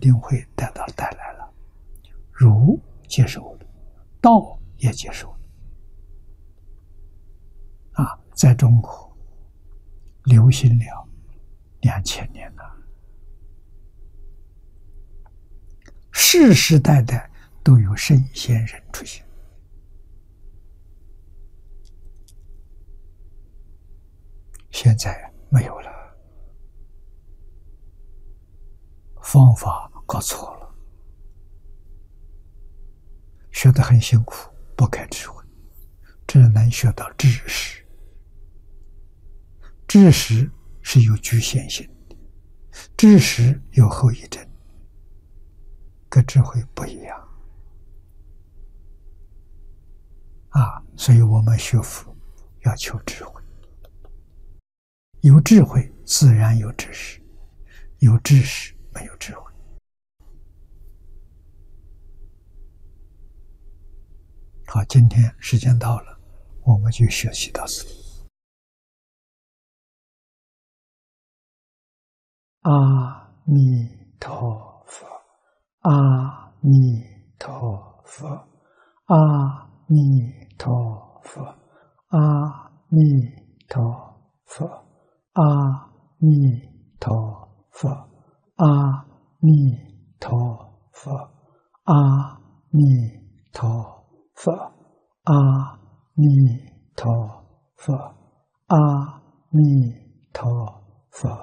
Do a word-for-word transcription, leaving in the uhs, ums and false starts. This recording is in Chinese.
定会得到带来了，儒接受了，道也接受了。啊，在中国流行了两千年了，世世代代都有圣贤人出现。现在没有了，方法搞错了，学得很辛苦，不开智慧，只能学到知识。知识是有局限性的，知识有后遗症，跟智慧不一样啊！所以我们学佛要求智慧，有智慧自然有知识，有知识没有智慧。好，今天时间到了，我们就学习到此。阿弥陀佛，阿弥陀佛，阿弥陀佛，阿弥陀佛，阿弥陀佛，阿弥陀佛，阿弥陀佛，阿弥陀佛，阿弥陀佛。